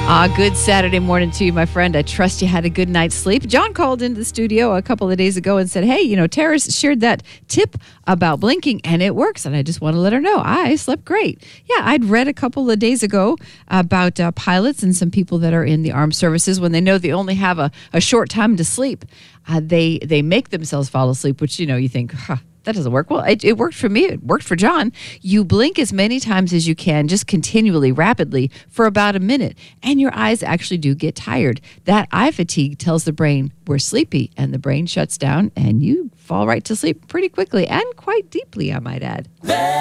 Good Saturday morning to you, my friend. I trust you had a good night's sleep. John called into the studio a couple of days ago and said, hey, Tara's shared that tip about blinking, and it works. And I just want to let her know I slept great. Yeah, I'd read a couple of days ago about pilots and some people that are in the armed services when they know they only have a short time to sleep. They make themselves fall asleep, which, you think, that doesn't work. Well, it worked for me. It worked for John. You blink as many times as you can, just continually, rapidly, for about a minute, and your eyes actually do get tired. That eye fatigue tells the brain we're sleepy, and the brain shuts down, and you fall right to sleep pretty quickly and quite deeply, I might add.